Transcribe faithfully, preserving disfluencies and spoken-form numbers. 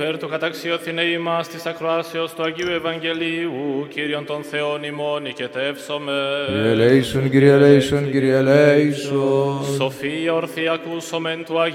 Περ το καταξιώθηνε ημάς της ακροάσεως του Αγίου Ευαγγελίου, Κύριον των Θεών ημών οικετεύσομαι. Κύριε ελέησον, Κύριε ελέησον, Κύριε ελέησον. Σοφία ορθή ακούσομεν του Αγίου